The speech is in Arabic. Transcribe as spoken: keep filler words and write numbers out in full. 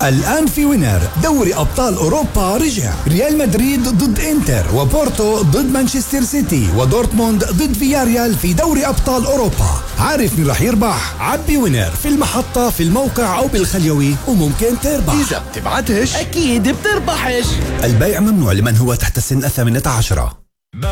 الآن في وينر دوري أبطال أوروبا رجع. ريال مدريد ضد إنتر، وبورتو ضد مانشستر سيتي، ودورتموند ضد فياريال في دوري أبطال أوروبا. عارف مين رح يربح؟ عبي وينر في المحطة، في الموقع أو بالخليوي، وممكن تربح. إذا بتبعتش أكيد بتربحش. البيع ممنوع لمن هو تحت السن الثامنة عشرة.